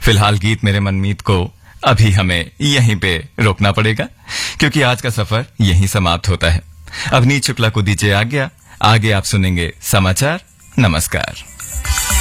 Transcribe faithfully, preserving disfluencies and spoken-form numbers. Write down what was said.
फिलहाल गीत मेरे मनमीत को अभी हमें यहीं पे रोकना पड़ेगा, क्योंकि आज का सफर यहीं समाप्त होता है। अवनीत शुक्ला को दीजिए आज्ञा। आगे आप सुनेंगे समाचार। नमस्कार।